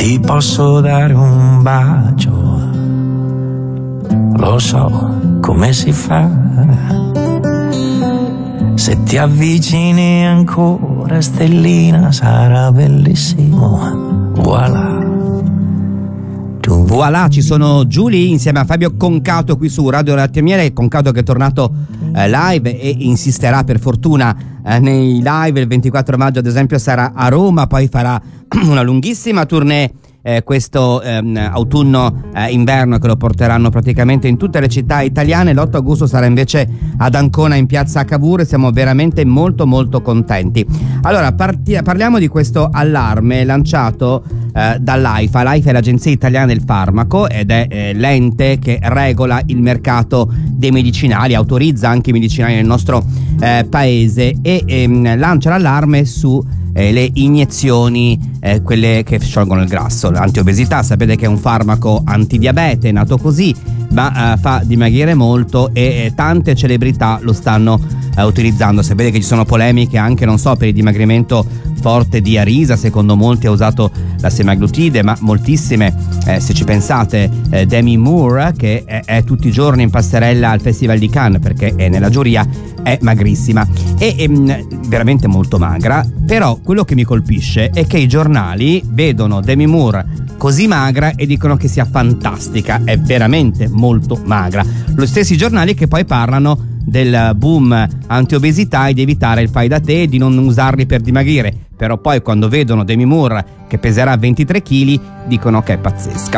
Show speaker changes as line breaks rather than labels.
ti posso dare un bacio, lo so come si fa. Se ti avvicini ancora, stellina, sarà bellissimo. Voilà.
Voilà, ci sono Giulie insieme a Fabio Concato qui su Radio Latte e Miele. Concato che è tornato live e insisterà per fortuna nei live. Il 24 maggio ad esempio sarà a Roma, poi farà una lunghissima tournée questo autunno inverno che lo porteranno praticamente in tutte le città italiane. L'8 agosto sarà invece ad Ancona in piazza Cavour e siamo veramente molto molto contenti. Allora parliamo di questo allarme lanciato dall'AIFA. L'AIFA è l'Agenzia Italiana del Farmaco ed è l'ente che regola il mercato dei medicinali, autorizza anche i medicinali nel nostro paese e lancia l'allarme su le iniezioni, quelle che sciolgono il grasso, l'antiobesità. Sapete che è un farmaco antidiabete, nato così, ma fa dimagrire molto e tante celebrità lo stanno utilizzando. Sapete che ci sono polemiche anche, non so, per il dimagrimento forte di Arisa. Secondo molti ha usato la semaglutide, ma moltissime, se ci pensate, Demi Moore, che è tutti i giorni in passerella al Festival di Cannes perché è nella giuria, è magrissima e veramente molto magra. Però quello che mi colpisce è che i giornali vedono Demi Moore così magra e dicono che sia fantastica, è veramente molto magra. Lo stessi giornali che poi parlano del boom antiobesità e di evitare il fai da te e di non usarli per dimagrire, però poi quando vedono Demi Moore che peserà 23 kg dicono che è pazzesca.